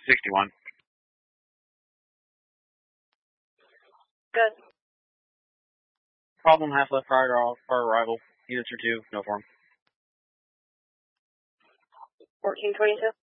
61. Good. Problem half left prior to our arrival. Units are 2, no form. 1422.